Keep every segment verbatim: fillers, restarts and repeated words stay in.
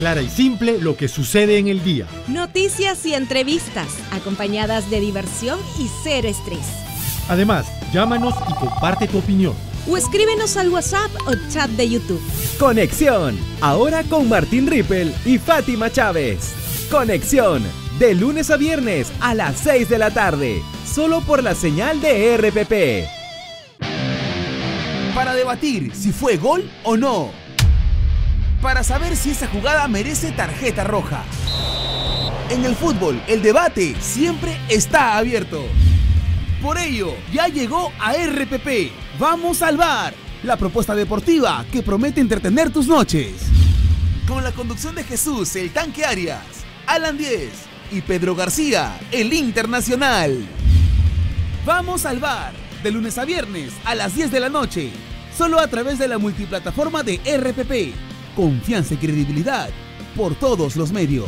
Clara y simple lo que sucede en el día. Noticias y entrevistas, acompañadas de diversión y cero estrés. Además, llámanos y comparte tu opinión. O escríbenos al WhatsApp o chat de YouTube. Conexión, ahora con Martín Rippel y Fátima Chávez. Conexión, de lunes a viernes a las seis de la tarde, solo por la señal de R P P. Para debatir si fue gol o no. Para saber si esa jugada merece tarjeta roja. En el fútbol, el debate siempre está abierto. Por ello, ya llegó a R P P. Vamos al bar, la propuesta deportiva que promete entretener tus noches. Con la conducción de Jesús, el Tanque Arias, Alan Diez y Pedro García, el Internacional. Vamos al bar, de lunes a viernes a las diez de la noche, solo a través de la multiplataforma de R P P. Confianza y credibilidad por todos los medios.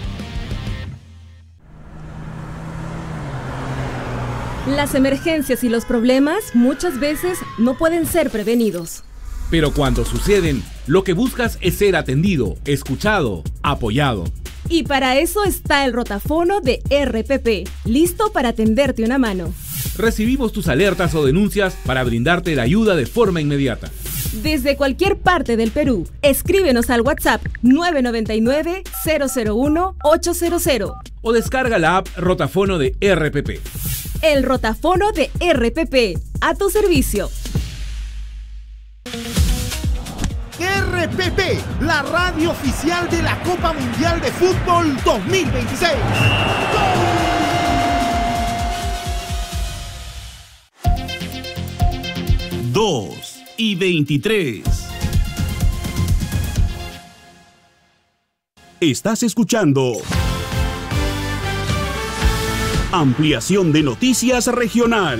Las emergencias y los problemas muchas veces no pueden ser prevenidos. Pero cuando suceden, lo que buscas es ser atendido, escuchado, apoyado. Y para eso está el rotafono de R P P, listo para tenderte una mano. Recibimos tus alertas o denuncias para brindarte la ayuda de forma inmediata. Desde cualquier parte del Perú, escríbenos al WhatsApp nueve nueve nueve, cero cero uno, ocho cero cero. O descarga la app Rotafono de R P P. El rotafono de R P P, a tu servicio. R P P, la radio oficial de la Copa Mundial de Fútbol dos mil veintiséis. dos y veintitrés. Estás escuchando Ampliación de Noticias Regional.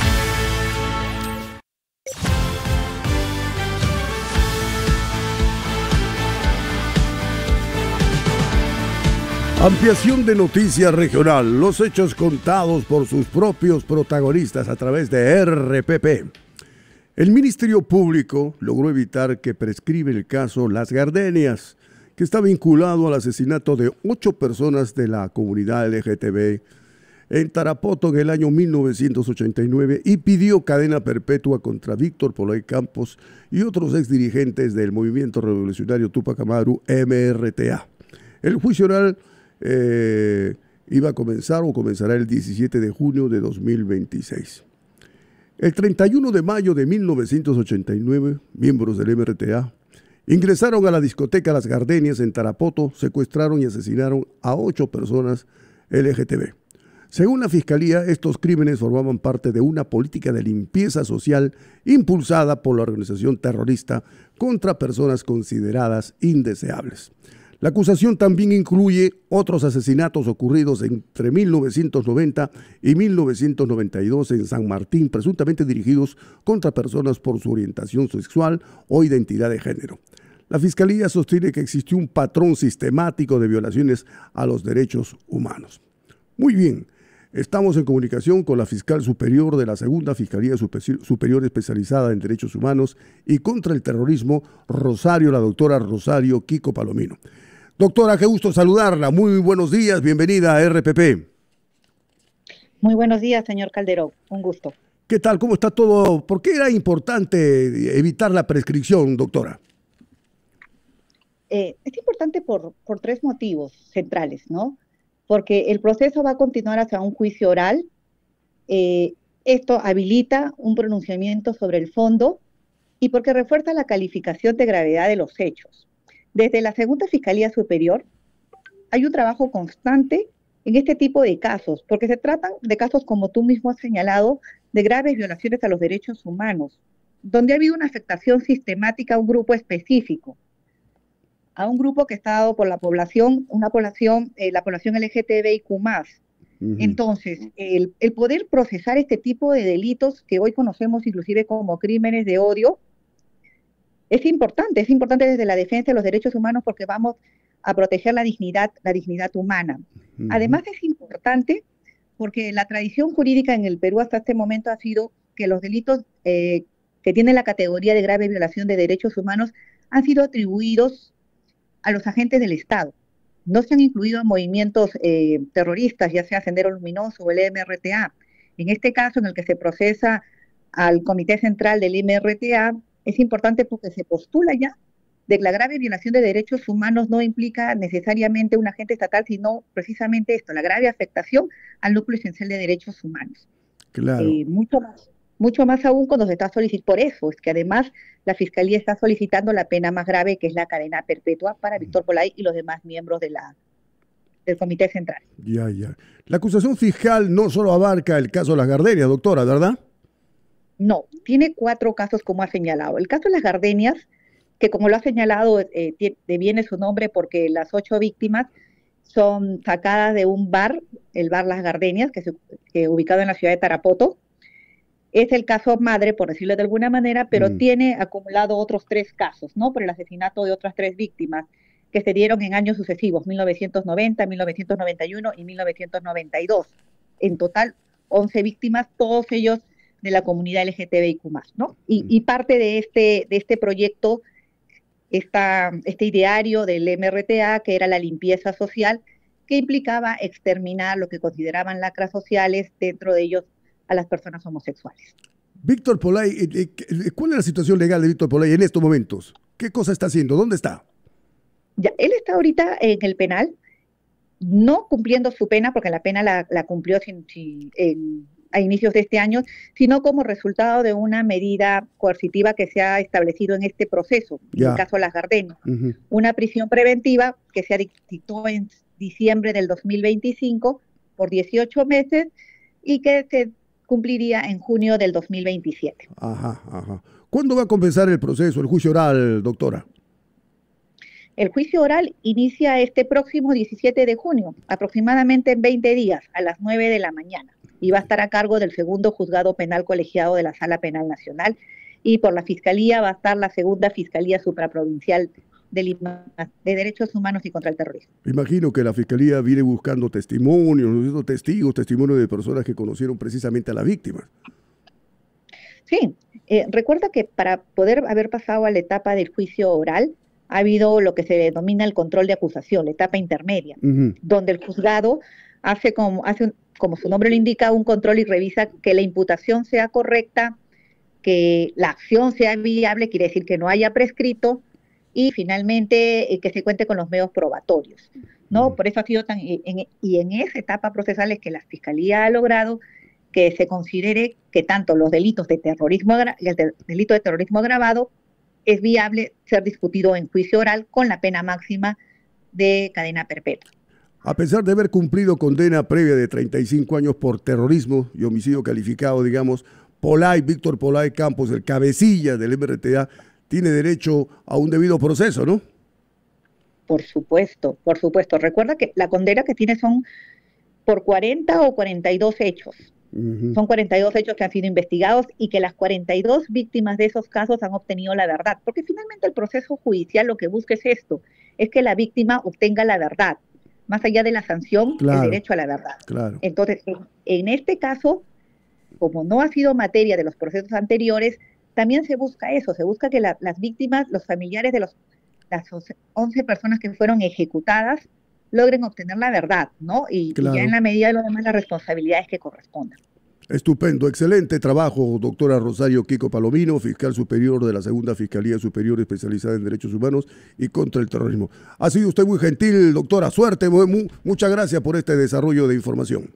Ampliación de Noticias Regional, los hechos contados por sus propios protagonistas a través de R P P. El Ministerio Público logró evitar que prescribe el caso Las Gardenias, que está vinculado al asesinato de ocho personas de la comunidad L G T B en Tarapoto en el año mil novecientos ochenta y nueve y pidió cadena perpetua contra Víctor Poloy Campos y otros exdirigentes del Movimiento Revolucionario Tupac Amaru, M R T A. El juicio oral eh, iba a comenzar o comenzará el diecisiete de junio de dos mil veintiséis. El treinta y uno de mayo de mil novecientos ochenta y nueve, miembros del M R T A ingresaron a la discoteca Las Gardenias en Tarapoto, secuestraron y asesinaron a ocho personas L G T B. Según la Fiscalía, estos crímenes formaban parte de una política de limpieza social impulsada por la organización terrorista contra personas consideradas indeseables. La acusación también incluye otros asesinatos ocurridos entre mil novecientos noventa y mil novecientos noventa y dos en San Martín, presuntamente dirigidos contra personas por su orientación sexual o identidad de género. La Fiscalía sostiene que existió un patrón sistemático de violaciones a los derechos humanos. Muy bien, estamos en comunicación con la fiscal superior de la Segunda Fiscalía Superior Especializada en Derechos Humanos y contra el Terrorismo, Rosario, la doctora Rosario Kiko Palomino. Doctora, qué gusto saludarla. Muy buenos días, bienvenida a R P P. Muy buenos días, señor Calderón. Un gusto. ¿Qué tal? ¿Cómo está todo? ¿Por qué era importante evitar la prescripción, doctora? Eh, es importante por, por tres motivos centrales, ¿no? Porque el proceso va a continuar hacia un juicio oral. Eh, esto habilita un pronunciamiento sobre el fondo y porque refuerza la calificación de gravedad de los hechos. Desde la Segunda Fiscalía Superior hay un trabajo constante en este tipo de casos, porque se tratan de casos, como tú mismo has señalado, de graves violaciones a los derechos humanos, donde ha habido una afectación sistemática a un grupo específico, a un grupo que está dado por la población, una población, eh, la población L G T B I Q más. Uh-huh. Entonces, el, el poder procesar este tipo de delitos que hoy conocemos inclusive como crímenes de odio, es importante, es importante desde la defensa de los derechos humanos porque vamos a proteger la dignidad, la dignidad humana. Uh-huh. Además es importante porque la tradición jurídica en el Perú hasta este momento ha sido que los delitos eh, que tienen la categoría de grave violación de derechos humanos han sido atribuidos a los agentes del Estado. No se han incluido movimientos eh, terroristas, ya sea Sendero Luminoso o el M R T A. En este caso, en el que se procesa al Comité Central del M R T A, es importante porque se postula ya de que la grave violación de derechos humanos no implica necesariamente un agente estatal, sino precisamente esto, la grave afectación al núcleo esencial de derechos humanos. Claro. Eh, mucho más. Mucho más aún cuando se está solicitando, por eso es que además la Fiscalía está solicitando la pena más grave, que es la cadena perpetua para Víctor Polay y los demás miembros de la, del Comité Central. Ya, ya. La acusación fiscal no solo abarca el caso de las gardenias, doctora, ¿verdad? No, tiene cuatro casos como ha señalado. El caso de las gardenias, que como lo ha señalado, eh, deviene su nombre porque las ocho víctimas son sacadas de un bar, el bar Las Gardenias, que es ubicado en la ciudad de Tarapoto. Es el caso madre, por decirlo de alguna manera, pero mm. tiene acumulado otros tres casos, ¿no? Por el asesinato de otras tres víctimas que se dieron en años sucesivos, mil novecientos noventa, mil novecientos noventa y uno y mil novecientos noventa y dos. En total, once víctimas, todos ellos de la comunidad L G T B I Q más, ¿no? Y, mm. y parte de este, de este proyecto, esta, este ideario del M R T A, que era la limpieza social, que implicaba exterminar lo que consideraban lacras sociales, dentro de ellos a las personas homosexuales. Víctor Polay, ¿cuál es la situación legal de Víctor Polay en estos momentos? ¿Qué cosa está haciendo? ¿Dónde está? Ya, él está ahorita en el penal, no cumpliendo su pena, porque la pena la, la cumplió sin, sin, en, a inicios de este año, sino como resultado de una medida coercitiva que se ha establecido en este proceso, ya. En el caso de Las Gardenias. Uh-huh. Una prisión preventiva que se dictó en diciembre del dos mil veinticinco por dieciocho meses y que se cumpliría en junio del dos mil veintisiete. Ajá, ajá. ¿Cuándo va a comenzar el proceso, el juicio oral, doctora? El juicio oral inicia este próximo diecisiete de junio, aproximadamente en veinte días, a las nueve de la mañana, y va a estar a cargo del segundo juzgado penal colegiado de la Sala Penal Nacional, y por la Fiscalía va a estar la segunda Fiscalía Supraprovincial de Lima, de Derechos Humanos y contra el Terrorismo. Imagino que la Fiscalía viene buscando testimonios, testigos, testimonios de personas que conocieron precisamente a las víctimas. Sí, eh, recuerda que para poder haber pasado a la etapa del juicio oral, ha habido lo que se denomina el control de acusación, la etapa intermedia, uh-huh. donde el juzgado hace, como, hace un, como su nombre lo indica, un control y revisa que la imputación sea correcta, que la acción sea viable, quiere decir que no haya prescrito, y finalmente eh, que se cuente con los medios probatorios, ¿no? Uh-huh. Por eso ha sido tan, en, y en esa etapa procesal es que la Fiscalía ha logrado que se considere que tanto los delitos de terrorismo, el delito de terrorismo agravado es viable ser discutido en juicio oral con la pena máxima de cadena perpetua. A pesar de haber cumplido condena previa de treinta y cinco años por terrorismo y homicidio calificado, digamos, Polay, Víctor Polay Campos, el cabecilla del M R T A, tiene derecho a un debido proceso, ¿no? Por supuesto, por supuesto. Recuerda que la condena que tiene son por cuarenta o cuarenta y dos hechos. Uh-huh. Son cuarenta y dos hechos que han sido investigados y que las cuarenta y dos víctimas de esos casos han obtenido la verdad. Porque finalmente el proceso judicial lo que busca es esto, es que la víctima obtenga la verdad. Más allá de la sanción, claro, el derecho a la verdad. Claro. Entonces, en, en este caso, como no ha sido materia de los procesos anteriores, también se busca eso, se busca que la, las víctimas, los familiares de los, las once personas que fueron ejecutadas, logren obtener la verdad, ¿no? Y, claro, y ya en la medida de lo demás las responsabilidades que correspondan. Estupendo, excelente trabajo, doctora Rosario Kiko Palomino, fiscal superior de la Segunda Fiscalía Superior especializada en Derechos Humanos y contra el Terrorismo. Ha sido usted muy gentil, doctora, suerte, muy, muchas gracias por este desarrollo de información.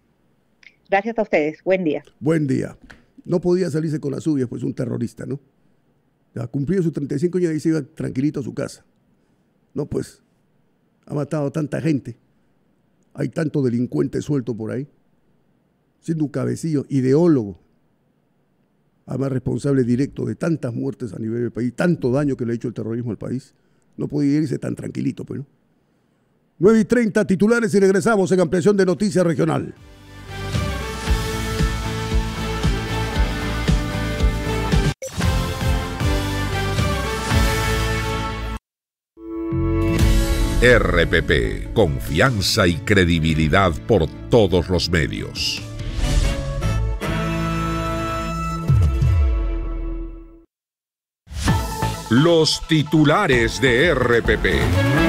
Gracias a ustedes, buen día. Buen día. No podía salirse con las suyas, pues un terrorista, ¿no? Ya cumplió sus treinta y cinco años y se iba tranquilito a su casa. No, pues, ha matado a tanta gente. Hay tanto delincuente suelto por ahí. Siendo un cabecillo, ideólogo, además responsable directo de tantas muertes a nivel del país, tanto daño que le ha hecho el terrorismo al país. No podía irse tan tranquilito, pues, ¿no? nueve y treinta titulares y regresamos en ampliación de Noticias Regional. R P P, confianza y credibilidad por todos los medios. Los titulares de R P P.